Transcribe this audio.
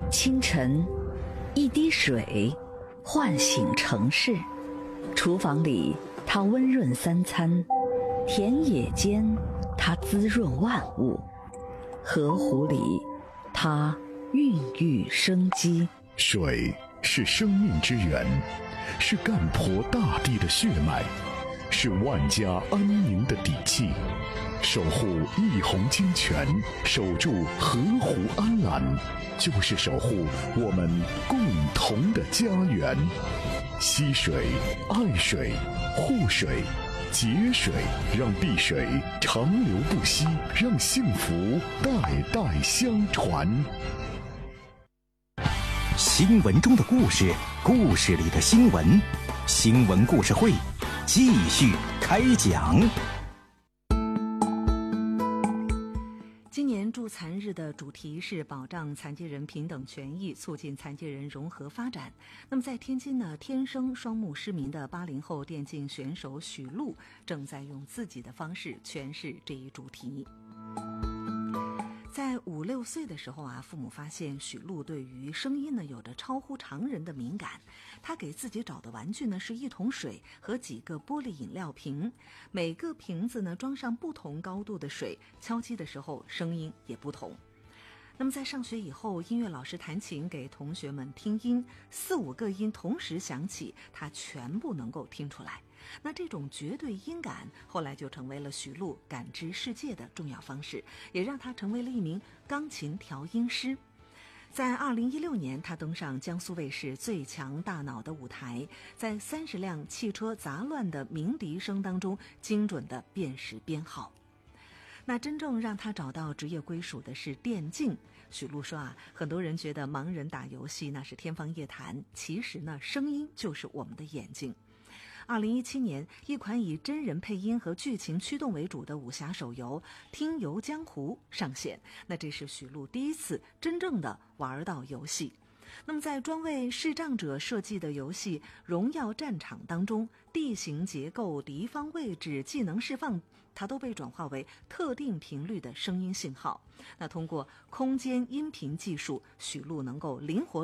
清晨，一滴水唤醒城市；厨房里，它温润三餐；田野间，它滋润万物；河湖里，它孕育生机。 水是生命之源，是干婆大地的血脉，是万家安宁的底气。守护一泓清泉，守住河湖安澜，就是守护我们共同的家园。惜水、爱水、护水、节水，让碧水长流不息，让幸福代代相传。 新闻中的故事，故事里的新闻，新闻故事会继续开讲。 今年助残日的主题是保障残疾人平等权益，促进残疾人融合发展。那么在天津呢，天生双目失明的80后电竞选手许璐正在用自己的方式诠释这一主题。在5、6岁的时候啊，父母发现许璐对于声音呢有着超乎常人的敏感。他给自己找的玩具呢是一桶水和几个玻璃饮料瓶，每个瓶子呢装上不同高度的水，敲击的时候声音也不同。那么在上学以后，音乐老师弹琴给同学们听音，4、5个音同时响起，他全部能够听出来。那这种绝对音感后来就成为了许璐感知世界的重要方式，也让他成为了一名钢琴调音师。在2016年，他登上江苏卫视最强大脑的舞台，在30辆汽车杂乱的鸣笛声当中精准地辨识编号。那真正让他找到职业归属的是电竞。许璐说啊，很多人觉得盲人打游戏那是天方夜谭，其实呢，声音就是我们的眼睛。2017年，一款以真人配音和剧情驱动为主的武侠手游《听游江湖》上线。那这是许璐第一次真正的玩到游戏。那么在专为视障者设计的游戏《荣耀战场》当中，地形结构、敌方位置、技能释放，它都被转化为特定频率的声音信号。那通过空间音频技术，许璐能够灵活